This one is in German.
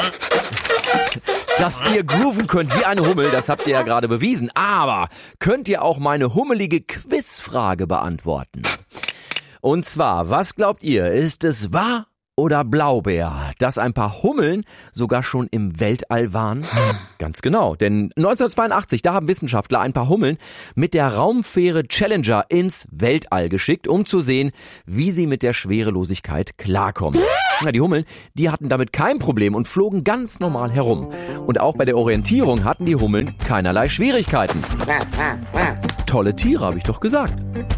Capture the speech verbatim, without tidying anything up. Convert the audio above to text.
Dass ihr grooven könnt wie eine Hummel, das habt ihr ja gerade bewiesen. Aber könnt ihr auch meine hummelige Quizfrage beantworten? Und zwar, was glaubt ihr, ist es wahr oder Blaubeer, dass ein paar Hummeln sogar schon im Weltall waren? Ganz genau, denn neunzehnhundertzweiundachtzig, da haben Wissenschaftler ein paar Hummeln mit der Raumfähre Challenger ins Weltall geschickt, um zu sehen, wie sie mit der Schwerelosigkeit klarkommen. Na, die Hummeln, die hatten damit kein Problem und flogen ganz normal herum. Und auch bei der Orientierung hatten die Hummeln keinerlei Schwierigkeiten. Tolle Tiere, habe ich doch gesagt.